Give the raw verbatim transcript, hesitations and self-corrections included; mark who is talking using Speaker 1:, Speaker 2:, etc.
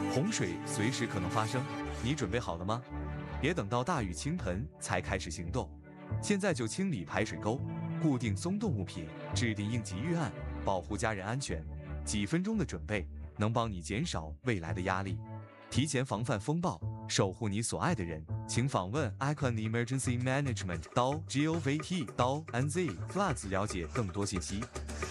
Speaker 1: 洪水随时可能发生，你准备好了吗？别等到大雨倾盆才开始行动，现在就清理排水沟，固定松动物品，制定应急预案，保护家人安全。几分钟的准备能帮你减少未来的压力，提前防范风暴，守护你所爱的人。请访问 Icon Emergency Management 刀 gov t 刀 nz floods 了解更多信息。